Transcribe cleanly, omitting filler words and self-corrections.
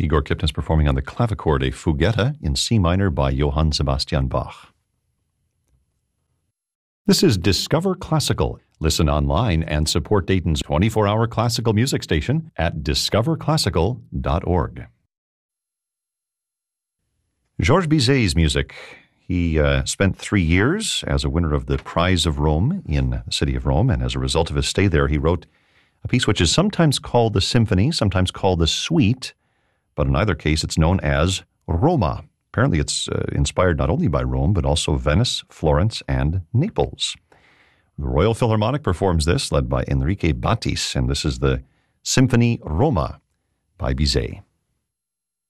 Igor Kipnis performing on the clavichord, a Fugetta in C minor by Johann Sebastian Bach. This is Discover Classical. Listen online and support Dayton's 24-hour classical music station at discoverclassical.org. Georges Bizet's music. He spent 3 years as a winner of the Prize of Rome in the city of Rome, and as a result of his stay there, he wrote a piece which is sometimes called the symphony, sometimes called the suite, but in either case it's known as Roma. Apparently it's inspired not only by Rome, but also Venice, Florence, and Naples. The Royal Philharmonic performs this, led by Enrique Batis, and this is the Symphony Roma by Bizet.